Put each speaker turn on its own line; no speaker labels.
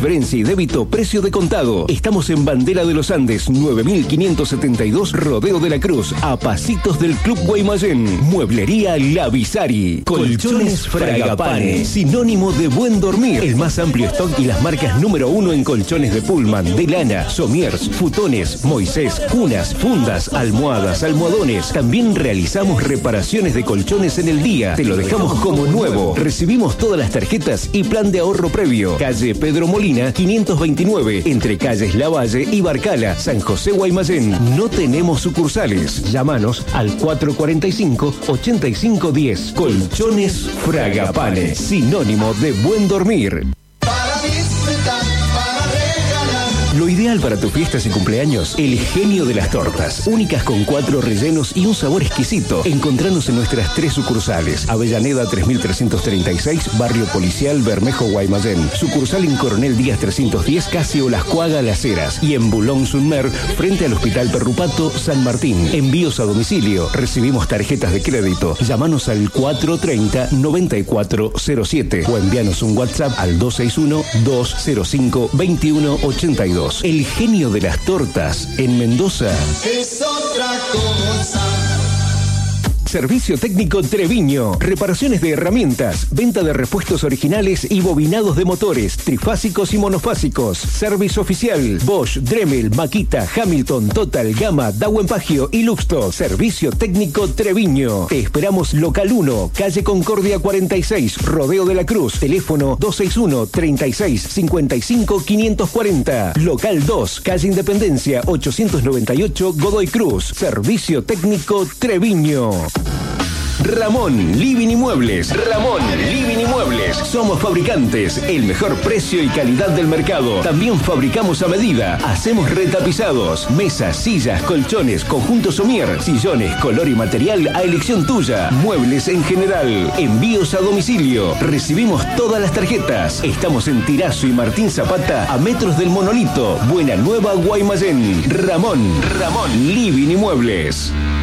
transferencia y débito, precio de contado. Estamos en Bandera de los Andes, 9572, Rodeo de la Cruz, a pasitos del Club Guaymallén. Mueblería La Bizari. Colchones Fragapane, sinónimo de buen dormir. El más amplio stock y las marcas número 1 en colchones de Pullman, de lana, somiers, futones, Moisés, cunas, fundas, almohadas, almohadones. También realizamos reparaciones de colchones en el día. Te lo dejamos como nuevo. Recibimos todas las tarjetas y plan de ahorro previo. Calle Pedro Molina, 529, entre calles Lavalle y Barcala, San José Guaymallén. No tenemos sucursales. Llámanos al 445-8510. Colchones Fragapane, sinónimo de buen dormir. Lo ideal para tus fiestas y cumpleaños, el genio de las tortas. Únicas con 4 rellenos y un sabor exquisito. Encontranos en nuestras 3 sucursales. Avellaneda 3336, Barrio Policial, Bermejo, Guaymallén. Sucursal en Coronel Díaz 310, casi Olascuaga, Las Heras. Y en Boulogne-sur-Mer, frente al Hospital Perrupato, San Martín. Envíos a domicilio. Recibimos tarjetas de crédito. Llámanos al 430-9407 o envíanos un WhatsApp al 261-205-2182. El genio de las tortas en Mendoza
es otra cosa.
Servicio técnico Treviño. Reparaciones de herramientas, venta de repuestos originales y bobinados de motores, trifásicos y monofásicos. Servicio oficial Bosch, Dremel, Makita, Hamilton, Total, Gama, Dauenpagio y Luxto. Servicio técnico Treviño. Te esperamos local 1, calle Concordia 46, Rodeo de la Cruz. Teléfono 261-3655-540. Local 2, calle Independencia 898, Godoy Cruz. Servicio técnico Treviño. Ramón Living y Muebles. Ramón Living y Muebles. Somos fabricantes. El mejor precio y calidad del mercado. También fabricamos a medida. Hacemos retapizados, mesas, sillas, colchones, conjuntos somier, sillones, color y material a elección tuya. Muebles en general. Envíos a domicilio. Recibimos todas las tarjetas. Estamos en Tirazo y Martín Zapata, a metros del Monolito. Buena Nueva, Guaymallén. Ramón Living y Muebles.